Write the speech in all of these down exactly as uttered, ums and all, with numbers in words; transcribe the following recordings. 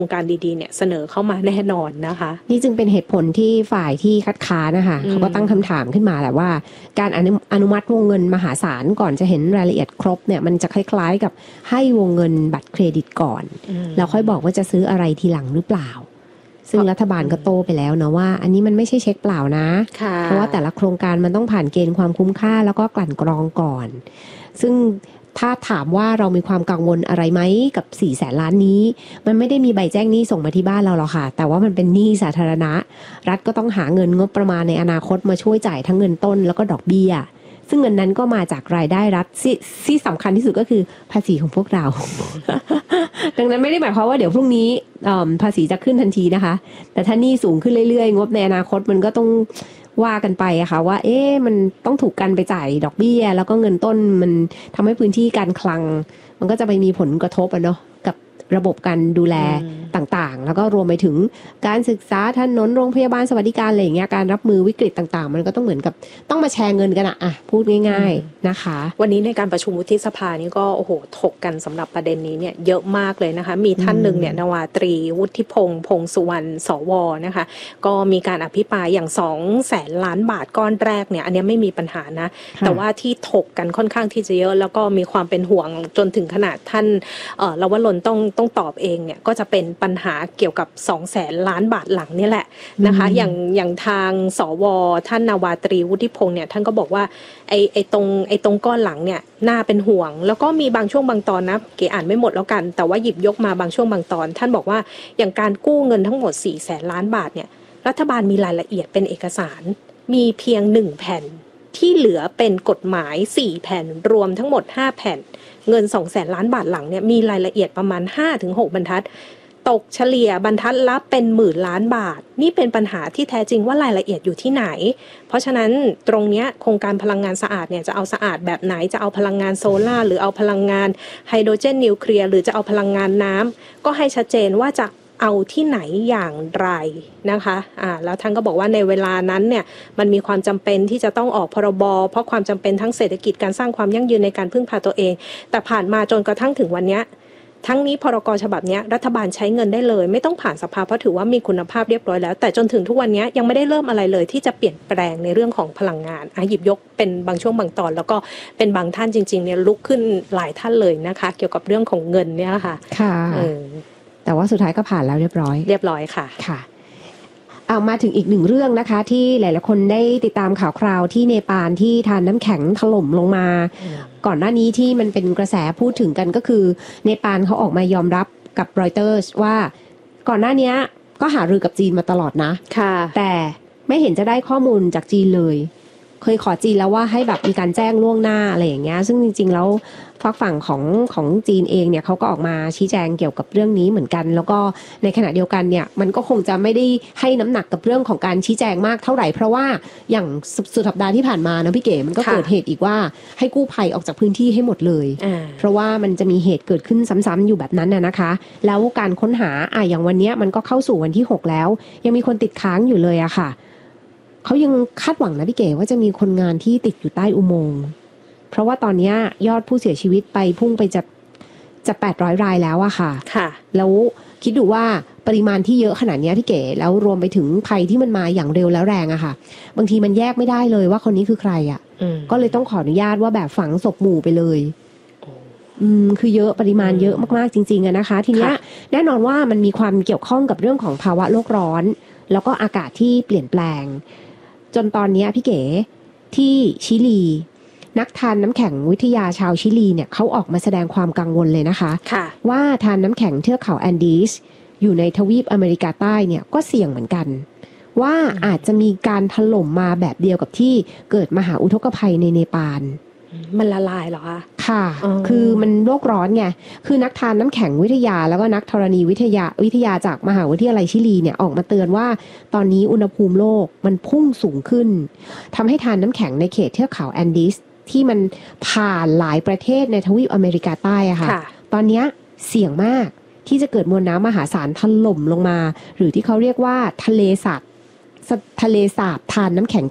โครงการดีๆเนี่ยเสนอเข้ามาแน่นอนนะคะนี่จึงเป็นเหตุผลที่ฝ่ายที่คัดค้านนะคะเขาก็ตั้งคำถามขึ้นมาแหละว่าการอนุอนุมัติวงเงินมหาศาลก่อนจะเห็นรายละเอียดครบเนี่ยมันจะคล้ายๆกับให้วงเงินบัตรเครดิตก่อนแล้วค่อยบอกว่าจะซื้ออะไรทีหลังหรือเปล่าซึ่งรัฐบาลก็โต้ไปแล้วนะว่าอันนี้มันไม่ใช่เช็คเปล่านะเพราะว่าแต่ละโครงการมันต้องผ่านเกณฑ์ความคุ้มค่าแล้วก็กลั่นกรองก่อนซึ่งถ้าถามว่าเรามีความกังวลอะไรไหมกับสี่แสนล้านนี้มันไม่ได้มีใบแจ้งหนี้ส่งมาที่บ้านเราหรอกค่ะแต่ว่ามันเป็นหนี้สาธารณะรัฐก็ต้องหาเงินงบประมาณในอนาคตมาช่วยจ่ายทั้งเงินต้นแล้วก็ดอกเบี้ยซึ่งเงินนั้นก็มาจากรายได้รัฐที่สำคัญที่สุดก็คือภาษีของพวกเรา ดังนั้นไม่ได้หมายความว่าเดี๋ยวพรุ่งนี้ภาษีจะขึ้นทันทีนะคะแต่ถ้าหนี้สูงขึ้นเรื่อยๆงบในอนาคตมันก็ต้องว่ากันไปอะค่ะว่าเอ๊ะมันต้องถูกกันไปจ่ายดอกเบี้ยแล้วก็เงินต้นมันทำให้พื้นที่การคลังมันก็จะไปมีผลกระทบอะเนาะกับระบบการดูแลต่างๆแล้วก็รวมไปถึงการศึกษาถนนโรงพยาบาลสวัสดิการอะไรอย่างเงี้ยการรับมือวิกฤตต่างๆมันก็ต้องเหมือนกับต้องมาแชร์เงินกันอะอ่ะพูดง่ายๆนะคะวันนี้ในการประชุมวุฒิสภานี่ก็โอ้โหถกกันสำหรับประเด็นนี้เนี่ยเยอะมากเลยนะคะมีท่านหนึ่งเนี่ยนวาตรีวุฒิพงษ์พงษ์สุวรรณสวนะคะก็มีการอภิปรายอย่างสองแสนล้านบาทก้อนแรกเนี่ยอันนี้ไม่มีปัญหานะแต่ว่าที่ถกกันค่อนข้างที่จะเยอะแล้วก็มีความเป็นห่วงจนถึงขนาดท่านเอ่อลวรนต้องต้องตอบเองเนี่ยก็จะเป็นปัญหาเกี่ยวกับสองแสนล้านบาทหลังนี่แหละนะคะอย่างอย่างทางสวท่านนาวาตรีวุฒิพงษ์เนี่ยท่านก็บอกว่าไอ้ไอ้ตรงไอ้ตรงก้อนหลังเนี่ยน่าเป็นห่วงแล้วก็มีบางช่วงบางตอนนะเก๋อ่านไม่หมดแล้วกันแต่ว่าหยิบยกมาบางช่วงบางตอนท่านบอกว่าอย่างการกู้เงินทั้งหมดสี่แสนล้านบาทเนี่ยรัฐบาลมีรายละเอียดเป็นเอกสารมีเพียงหนึ่งแผ่นที่เหลือเป็นกฎหมายสี่แผ่นรวมทั้งหมดห้าแผ่นเงิน สองแสนล้านบาทหลังเนี่ยมีรายละเอียดประมาณ ห้าถึงหก บรรทัดตกเฉลี่ยบรรทัดละเป็นหมื่นล้านบาทนี่เป็นปัญหาที่แท้จริงว่ารายละเอียดอยู่ที่ไหนเพราะฉะนั้นตรงเนี้ยโครงการพลังงานสะอาดเนี่ยจะเอาสะอาดแบบไหนจะเอาพลังงานโซล่าหรือเอาพลังงานไฮโดรเจนนิวเคลียร์หรือจะเอาพลังงานน้ำก็ให้ชัดเจนว่าจะเอาที่ไหนอย่างไรนะคะอ่าแล้วท่านก็บอกว่าในเวลานั้นเนี่ยมันมีความจำเป็นที่จะต้องออกพรบเพราะความจำเป็นทั้งเศรษฐกิจการสร้างความยั่งยืนในการพึ่งพาตัวเองแต่ผ่านมาจนกระทั่งถึงวันนี้ทั้งนี้พรกฉบับนี้รัฐบาลใช้เงินได้เลยไม่ต้องผ่านสภาเพราะถือว่ามีคุณภาพเรียบร้อยแล้วแต่จนถึงทุกวันนี้ยังไม่ได้เริ่มอะไรเลยที่จะเปลี่ยนแปลงในเรื่องของพลังงานอ่ะหยิบยกเป็นบางช่วงบางตอนแล้วก็เป็นบางท่านจริงๆเนี่ยลุกขึ้นหลายท่านเลยนะคะเกี่ยวกับเรื่องของเงินเนี่ยค่ะค่ะแต่ว่าสุดท้ายก็ผ่านแล้วเรียบร้อยเรียบร้อยค่ะค่ะเอามาถึงอีกหนึ่งเรื่องนะคะที่หลายๆคนได้ติดตามข่าวคราวที่เนปาลที่ทานน้ำแข็งถล่มลงมาก่อนหน้านี้ที่มันเป็นกระแสพูดถึงกันก็คือเนปาลเขาออกมายอมรับกับรอยเตอร์สว่าก่อนหน้านี้ก็หารือกับจีนมาตลอดนะค่ะแต่ไม่เห็นจะได้ข้อมูลจากจีนเลยเคยขอจีนแล้วว่าให้แบบมีการแจ้งล่วงหน้าอะไรอย่างเงี้ยซึ่งจริงๆแล้วฝั่งฝั่งของของจีนเองเนี่ยเขาก็ออกมาชี้แจงเกี่ยวกับเรื่องนี้เหมือนกันแล้วก็ในขณะเดียวกันเนี่ยมันก็คงจะไม่ได้ให้น้ำหนักกับเรื่องของการชี้แจงมากเท่าไหร่เพราะว่าอย่างสุดสัปดาห์ที่ผ่านมานะพี่เก๋มันก็เกิดเหตุอีกว่าให้กู้ภัยออกจากพื้นที่ให้หมดเลยเพราะว่ามันจะมีเหตุเกิดขึ้นซ้ำๆอยู่แบบนั้นน่ะนะคะแล้วการค้นหาอ่ะอย่างวันนี้มันก็เข้าสู่วันที่หกแล้วยังมีคนติดค้างอยู่เลยอะค่ะเขายังคาดหวังนะพี่เก๋ว่าจะมีคนงานที่ติดอยู่ใต้อุโมงค์เพราะว่าตอนนี้ยอดผู้เสียชีวิตไปพุ่งไปจะจะแปดร้อยรายแล้วอะค่ะค่ะแล้วคิดดูว่าปริมาณที่เยอะขนาดนี้พี่เก๋แล้วรวมไปถึงภัยที่มันมาอย่างเร็วแล้วแรงอะค่ะบางทีมันแยกไม่ได้เลยว่าคนนี้คือใครอะก็เลยต้องขออนุญาตว่าแบบฝังศพหมู่ไปเลยอืมคือเยอะปริมาณเยอะมากๆจริงๆอะนะคะทีนี้แน่นอนว่ามันมีความเกี่ยวข้องกับเรื่องของภาวะโลกร้อนแล้วก็อากาศที่เปลี่ยนแปลงจนตอนนี้พี่เก๋ที่ชิลีนักทานน้ำแข็งวิทยาชาวชิลีเนี่ยเขาออกมาแสดงความกังวลเลยนะคะว่าทานน้ำแข็งเทือกเขาแอนดีสอยู่ในทวีปอเมริกาใต้เนี่ยก็เสี่ยงเหมือนกันว่าอาจจะมีการถล่มมาแบบเดียวกับที่เกิดมหาอุทกภัยในเนปาลมันละลายเหรอคะค่ะคือมันโลกร้อนไงคือนักทานน้ำแข็งวิทยาแล้วก็นักธรณีวิทยาวิทยาจากมหาวิทยาลัยชิลีเนี่ยออกมาเตือนว่าตอนนี้อุณหภูมิโลกมันพุ่งสูงขึ้นทำให้ทานน้ำแข็งในเขตเทือกเขาแอนดีสที่มันผ่านหลายประเทศในทวีปอเมริกาใต้อะค่ะตอนนี้เสี่ยงมากที่จะเกิดมวลน้ำมหาศาลถล่มลงมาหรือที่เขาเรียกว่าทะเลสาบทะเลสาบทานน้ำแข็งตก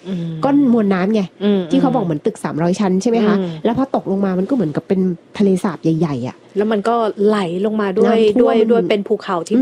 อืมก้อนมวลน้ำไงอืมที่เขาบอกเหมือนตึกสามร้อยชั้นใช่ไหมคะอืมแล้วพอตกลงมามันก็เหมือนกับเป็นทะเลสาบใหญ่ๆอ่ะแล้วมันก็ไหลลงมาด้วยน้ำท่วมด้วยด้วยเป็นภูเขาที่